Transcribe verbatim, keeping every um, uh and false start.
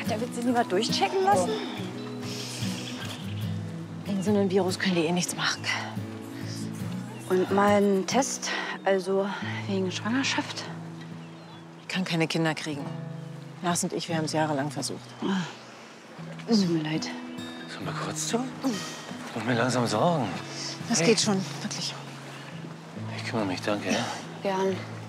Der wird sich lieber durchchecken lassen? Gegen so einen Virus können die eh nichts machen. Und mal einen Test, also wegen Schwangerschaft? Ich kann keine Kinder kriegen. Lars und ich, wir haben es jahrelang versucht. Es tut mir leid. Sollen wir kurz tun? Ich mach mir langsam Sorgen. Das Hey. geht schon, wirklich. Ich kümmere mich, danke. Ja? Gern.